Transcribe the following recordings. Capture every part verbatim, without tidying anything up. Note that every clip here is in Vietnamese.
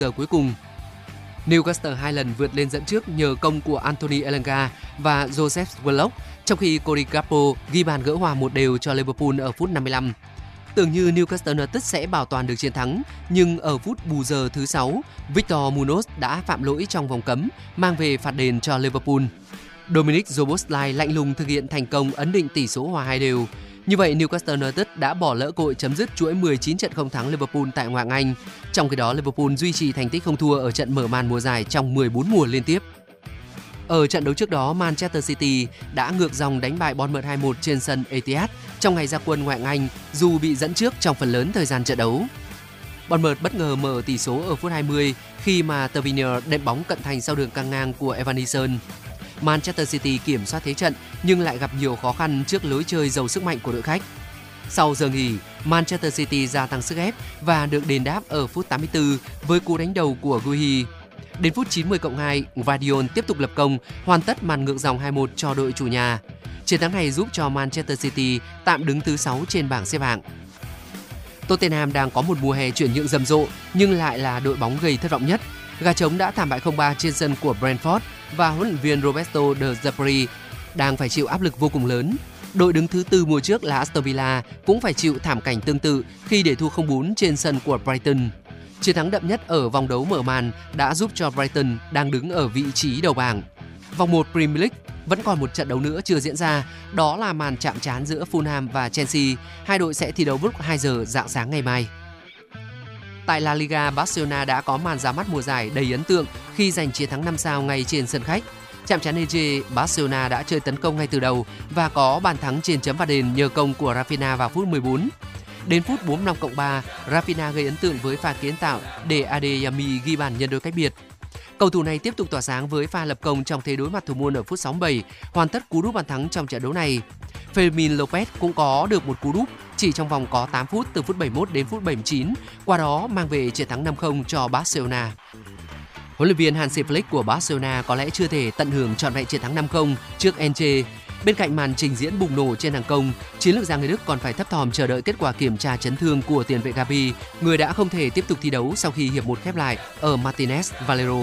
giờ cuối cùng. Newcastle hai lần vượt lên dẫn trước nhờ công của Anthony Elanga và Joseph Willock, trong khi Cody Gakpo ghi bàn gỡ hòa một đều cho Liverpool ở phút năm mươi lăm. Tưởng như Newcastle United sẽ bảo toàn được chiến thắng, nhưng ở phút bù giờ thứ sáu, Victor Munoz đã phạm lỗi trong vòng cấm, mang về phạt đền cho Liverpool. Dominic Szoboszlai lạnh lùng thực hiện thành công ấn định tỷ số hòa hai đều. Như vậy, Newcastle United đã bỏ lỡ cơ hội chấm dứt chuỗi mười chín trận không thắng Liverpool tại Ngoại hạng Anh. Trong khi đó, Liverpool duy trì thành tích không thua ở trận mở màn mùa giải trong mười bốn mùa liên tiếp. Ở trận đấu trước đó, Manchester City đã ngược dòng đánh bại Bournemouth hai một trên sân Etihad trong ngày ra quân Ngoại hạng Anh dù bị dẫn trước trong phần lớn thời gian trận đấu. Bournemouth bất ngờ mở tỷ số ở phút hai mươi khi mà Tavernier đệm bóng cận thành sau đường căng ngang của Evanilson. Manchester City kiểm soát thế trận nhưng lại gặp nhiều khó khăn trước lối chơi giàu sức mạnh của đội khách. Sau giờ nghỉ, Manchester City gia tăng sức ép và được đền đáp ở phút tám mươi tư với cú đánh đầu của Guehi. Đến phút chín mươi cộng hai, Gvardiol tiếp tục lập công, hoàn tất màn ngược dòng hai một cho đội chủ nhà. Chiến thắng này giúp cho Manchester City tạm đứng thứ sáu trên bảng xếp hạng. Tottenham đang có một mùa hè chuyển nhượng rầm rộ nhưng lại là đội bóng gây thất vọng nhất. Gà trống đã thảm bại không ba trên sân của Brentford và huấn luyện viên Roberto De Zerbi đang phải chịu áp lực vô cùng lớn. Đội đứng thứ tư mùa trước là Aston Villa cũng phải chịu thảm cảnh tương tự khi để thua không bốn trên sân của Brighton. Chiến thắng đậm nhất ở vòng đấu mở màn đã giúp cho Brighton đang đứng ở vị trí đầu bảng. Vòng một Premier League vẫn còn một trận đấu nữa chưa diễn ra, đó là màn chạm trán giữa Fulham và Chelsea. Hai đội sẽ thi đấu lúc hai giờ rạng sáng ngày mai. Tại La Liga, Barcelona đã có màn ra mắt mùa giải đầy ấn tượng khi giành chiến thắng năm sao ngay trên sân khách. Chạm trán Elche, Barcelona đã chơi tấn công ngay từ đầu và có bàn thắng trên chấm phạt đền nhờ công của Rafinha vào phút mười bốn. Đến phút bốn mươi lăm cộng ba, Rafinha gây ấn tượng với pha kiến tạo để Adeyemi ghi bàn nhân đôi cách biệt. Cầu thủ này tiếp tục tỏa sáng với pha lập công trong thế đối mặt thủ môn ở phút sáu mươi bảy, hoàn tất cú đúp bàn thắng trong trận đấu này. Fermin Lopez cũng có được một cú đúp chỉ trong vòng có tám phút từ phút bảy mươi mốt đến phút bảy mươi chín, qua đó mang về chiến thắng năm không cho Barcelona. Huấn luyện viên Hansi Flick của Barcelona có lẽ chưa thể tận hưởng trọn vẹn chiến thắng năm không trước Elche. Bên cạnh màn trình diễn bùng nổ trên hàng công, chiến lược gia người Đức còn phải thấp thỏm chờ đợi kết quả kiểm tra chấn thương của tiền vệ Gavi, người đã không thể tiếp tục thi đấu sau khi hiệp một khép lại ở Martínez Valero.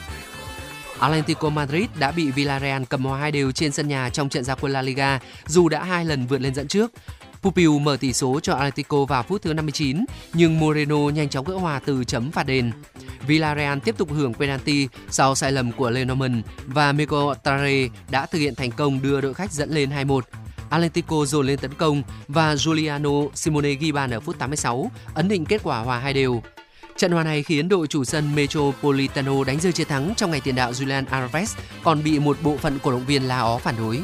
Atlético Madrid đã bị Villarreal cầm hòa hai đều trên sân nhà trong trận ra quân La Liga, dù đã hai lần vượt lên dẫn trước. Pupiu mở tỷ số cho Atlético vào phút thứ năm mươi chín, nhưng Moreno nhanh chóng gỡ hòa từ chấm phạt đền. Villarreal tiếp tục hưởng penalty sau sai lầm của Lenormand và Miguel Traoré đã thực hiện thành công đưa đội khách dẫn lên hai một. Atlético dồn lên tấn công và Giuliano Simone ghi bàn ở phút tám mươi sáu, ấn định kết quả hòa hai đều. Trận hòa này khiến đội chủ sân Metropolitano đánh rơi chiến thắng trong ngày tiền đạo Julian Alvarez còn bị một bộ phận cổ động viên la ó phản đối.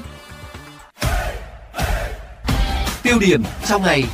Tiêu điểm trong ngày.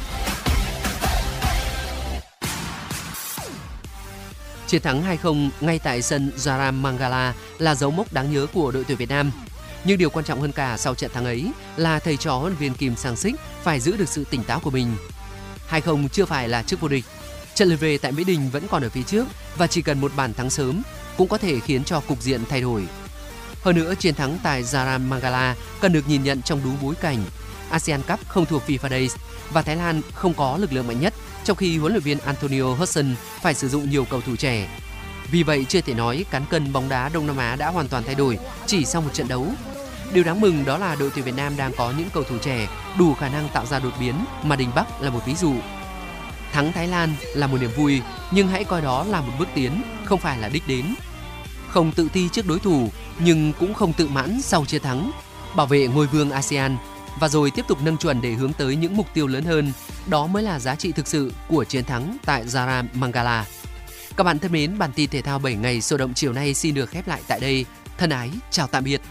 Chiến thắng hai không ngay tại sân Jaram Mangala là dấu mốc đáng nhớ của đội tuyển Việt Nam. Nhưng điều quan trọng hơn cả sau trận thắng ấy là thầy trò huấn luyện viên Kim Sang-sik phải giữ được sự tỉnh táo của mình. hai không chưa phải là chức vô địch. Trận lượt về tại Mỹ Đình vẫn còn ở phía trước và chỉ cần một bàn thắng sớm cũng có thể khiến cho cục diện thay đổi. Hơn nữa, chiến thắng tại Jaram Mangala cần được nhìn nhận trong đúng bối cảnh ASEAN Cup không thuộc FIFA Days và Thái Lan không có lực lượng mạnh nhất, trong khi huấn luyện viên Antonio Hudson phải sử dụng nhiều cầu thủ trẻ. Vì vậy, chưa thể nói cán cân bóng đá Đông Nam Á đã hoàn toàn thay đổi chỉ sau một trận đấu. Điều đáng mừng đó là đội tuyển Việt Nam đang có những cầu thủ trẻ đủ khả năng tạo ra đột biến, mà Đình Bắc là một ví dụ. Thắng Thái Lan là một niềm vui, nhưng hãy coi đó là một bước tiến, không phải là đích đến. Không tự ti trước đối thủ, nhưng cũng không tự mãn sau chiến thắng. Bảo vệ ngôi vương ASEAN và rồi tiếp tục nâng chuẩn để hướng tới những mục tiêu lớn hơn. Đó mới là giá trị thực sự của chiến thắng tại Jaram Mangala. Các bạn thân mến, bản tin thể thao bảy ngày sôi động chiều nay xin được khép lại tại đây. Thân ái, chào tạm biệt.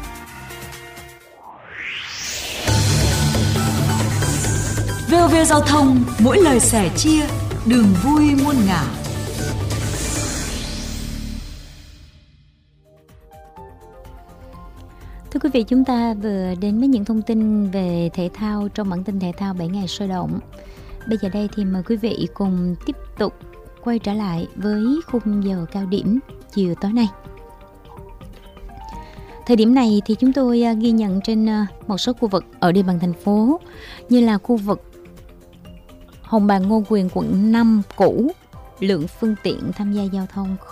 vê o vê Giao thông, mỗi lời sẻ chia, đường vui muôn ngả. Thưa quý vị, chúng ta vừa đến với những thông tin về thể thao trong bản tin thể thao bảy ngày sôi động. Bây giờ đây thì mời quý vị cùng tiếp tục quay trở lại với khung giờ cao điểm chiều tối nay. Thời điểm này thì chúng tôi ghi nhận trên một số khu vực ở địa bàn thành phố, như là khu vực Hồng Bàng Ngô Quyền quận năm cũ lượng phương tiện tham gia giao thông